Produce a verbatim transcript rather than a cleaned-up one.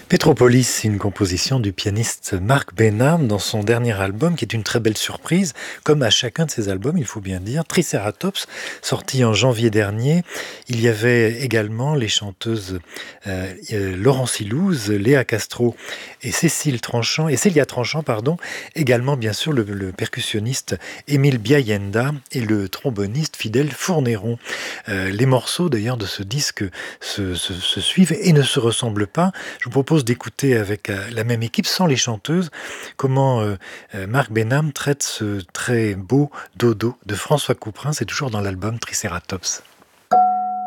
Petropolis, une composition du pianiste Marc Benham dans son dernier album, qui est une très belle surprise, comme à chacun de ses albums, il faut bien dire. Triceratops, sorti en janvier dernier. Il y avait également les chanteuses euh, euh, Laurence Ilouz, Léa Castro et Cécile Tranchant, et Célia Tranchant, pardon. Également, bien sûr, le, le percussionniste Émile Biayenda et le tromboniste Fidèle Fournéron. Euh, les morceaux, d'ailleurs, de ce disque se, se, se suivent et ne se ressemblent pas. Je vous propose d'écouter avec euh, la même équipe, sans les chanteuses, comment euh, euh, Marc Benham traite ce très beau dodo de François Couperin. C'est toujours dans l'album Triceratops.